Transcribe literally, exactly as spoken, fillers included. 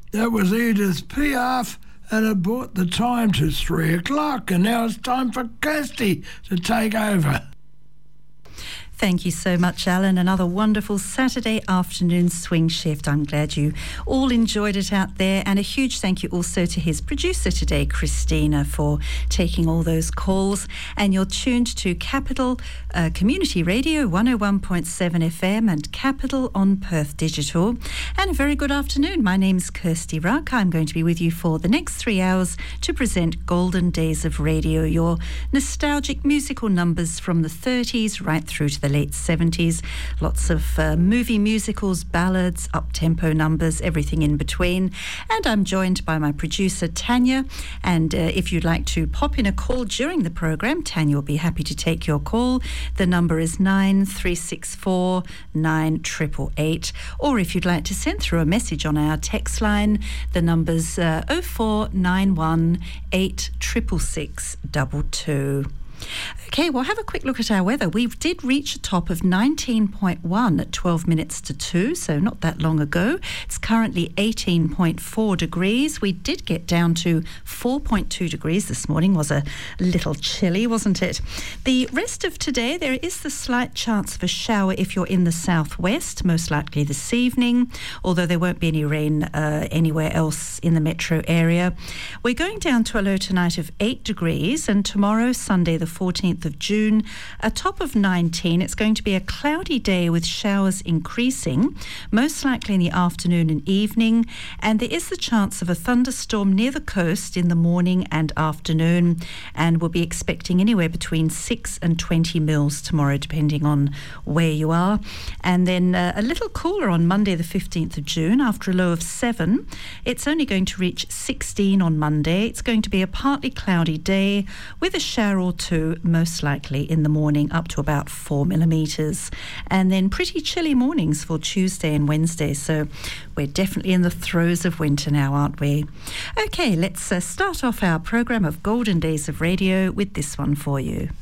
That was Edith Piaf, and it brought the time to three o'clock, and now it's time for Kirsty to take over. Thank you so much, Alan. Another wonderful Saturday afternoon swing shift. I'm glad you all enjoyed it out there. And a huge thank you also to his producer today, Christina, for taking all those calls. And you're tuned to Capital uh, Community Radio, one oh one point seven F M and Capital on Perth Digital. And a very good afternoon. My name's Kirsty Ruck. I'm going to be with you for the next three hours to present Golden Days of Radio, your nostalgic musical numbers from the thirties right through to the late seventies. Lots of uh, movie musicals, ballads, up-tempo numbers, everything in between. And I'm joined by my producer, Tanya. And uh, if you'd like to pop in a call during the programme, Tanya will be happy to take your call. The number is nine three six four nine eight eight eight. Or if you'd like to send through a message on our text line, the number's uh, oh four nine one eight six six six two two. Okay, well, have a quick look at our weather. We did reach a top of nineteen point one at twelve minutes to two, so not that long ago. It's currently eighteen point four degrees. We did get down to four point two degrees this morning. Was a little chilly, wasn't it? The rest of today, there is the slight chance of a shower if you're in the southwest, most likely this evening, although there won't be any rain uh, anywhere else in the metro area. We're going down to a low tonight of eight degrees, and tomorrow, Sunday the fourteenth of June, a top of nineteen. It's going to be a cloudy day with showers increasing, most likely in the afternoon and evening, and there is the chance of a thunderstorm near the coast in the morning and afternoon, and we'll be expecting anywhere between six and twenty mils tomorrow, depending on where you are. And then uh, a little cooler on Monday the fifteenth of June after a low of seven. It's only going to reach sixteen on Monday. It's going to be a partly cloudy day with a shower or two, most likely in the morning, up to about four millimetres. And then pretty chilly mornings for Tuesday and Wednesday. So we're definitely in the throes of winter now, aren't we? Okay, let's uh, start off our programme of Golden Days of Radio with this one for you.